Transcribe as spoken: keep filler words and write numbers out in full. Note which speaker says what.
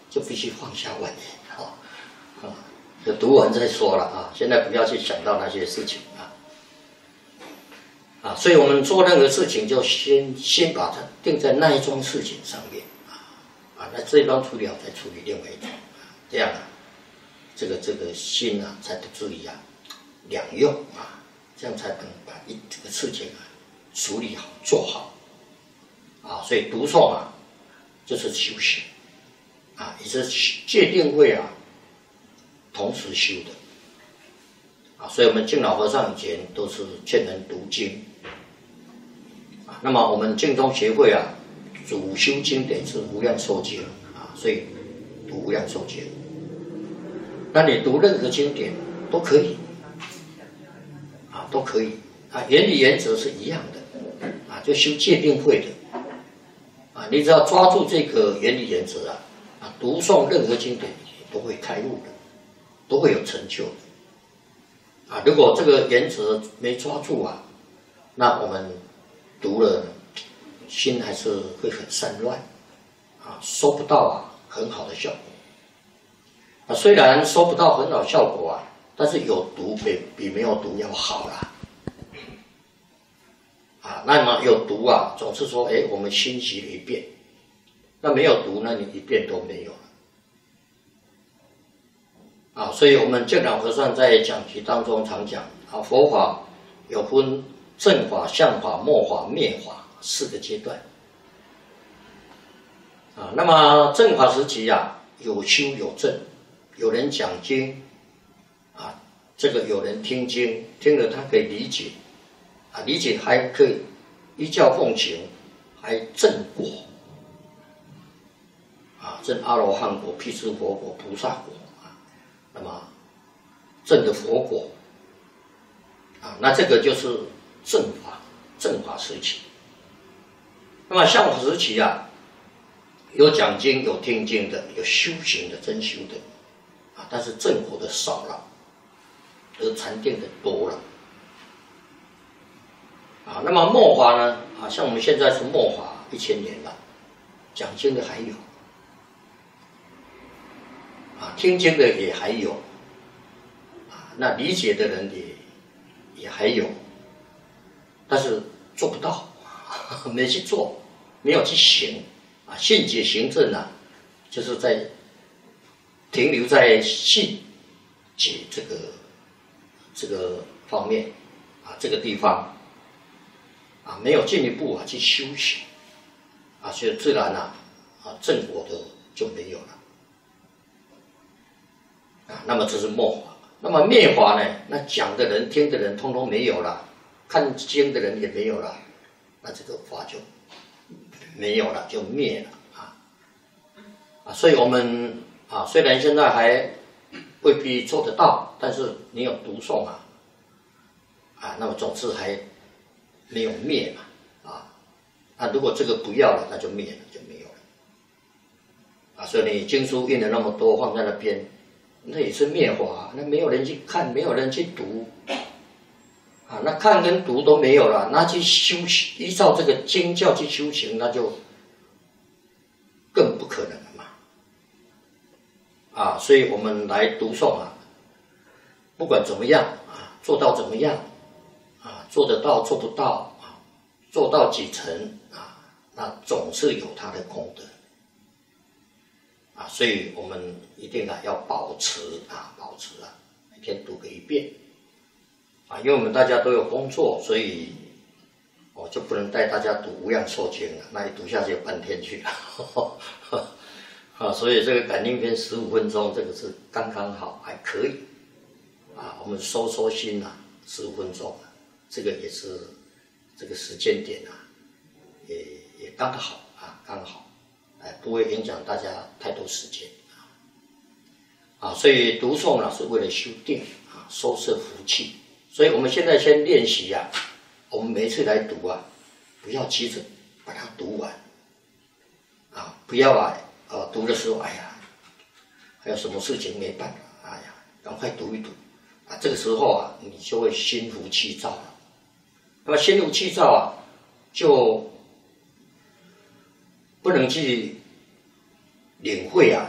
Speaker 1: 就必须放下妄言啊，啊，就读完再说了啊，现在不要去想到那些事情啊，啊，所以我们做任何事情就先先把它定在那一桩事情上面啊，啊，那这一桩处理好再处理另外一桩，这样啊，这个这个心啊才不至于啊两用啊，这样才能把一这个事情啊处理好做好啊，所以读诵啊就是修行。啊，也是戒定慧啊，同时修的啊，所以我们净老和尚以前都是劝人读经啊。那么我们净宗协会啊，主修经典是无量寿经啊，所以读无量寿经。那你读任何经典都可以啊，都可以啊，原理原则是一样的啊，就修戒定慧的啊，你只要抓住这个原理原则啊。啊，读诵任何经典都会开悟的，都会有成就的。啊，如果这个原则没抓住啊，那我们读了心还是会很散乱，啊，收不到啊很好的效果。啊，虽然收不到很好效果啊，但是有读比比没有读要好啦。啊，那么有读啊，总是说，哎，我们心习了一遍。那没有读，那你一遍都没有了啊！所以我们净老和尚在讲题当中常讲啊，佛法有分正法、相法、末法、灭法四个阶段啊。那么正法时期啊，有修有证，有人讲经啊，这个有人听经，听了他可以理解啊，理解还可以依教奉行，还正果。啊，证阿罗汉果、辟支佛果、菩萨果啊，那么证的佛果啊，那这个就是正法，正法时期。那么相法时期啊，有讲经、有听经的，有修行的、真修的啊，但是正果的少了，而禅定的多了啊。那么末法呢？啊，像我们现在是末法一千年了，讲经的还有。啊，听经的也还有，啊，那理解的人也也还有，但是做不到，没去做，没有去行，啊，信解行证啊，就是在停留在信解这个这个方面，啊，这个地方，啊，没有进一步啊去修行，啊，所以自然啊，啊，正果的就没有了。啊，那么这是末法。那么灭法呢？那讲的人、听的人，通通没有了，看经的人也没有了，那这个法就没有了，就灭了啊！啊，所以我们啊，虽然现在还未必做得到，但是你有读诵啊，啊，那么总是还没有灭嘛，啊，那如果这个不要了，那就灭了，就没有了。啊，所以你经书印了那么多，放在那边。那也是灭法，那没有人去看，没有人去读，啊，那看跟读都没有了，那去修行，依照这个经教去修行，那就更不可能了嘛，啊，所以我们来读诵啊，不管怎么样啊，做到怎么样啊，做得到做不到啊，做到几成啊，那总是有它的功德。啊，所以我们一定啊要保持啊，保持啊，每天读个一遍，啊，因为我们大家都有工作，所以我就不能带大家读无量寿经了，那一读下去半天去了，啊，所以这个感应篇十五分钟，这个是刚刚好，还可以，啊，我们收收心啊，十五分钟，这个也是这个时间点啊，也也刚好啊，刚好。哎，不会影响大家太多时间啊！所以读诵呢是为了修定啊，收摄福气。所以我们现在先练习啊，我们每一次来读啊，不要急着把它读完啊，不要啊，呃，读的时候，哎呀，还有什么事情没办法，哎呀，赶快读一读啊！这个时候啊，你就会心浮气躁了。那么心浮气躁啊，就不能去领会啊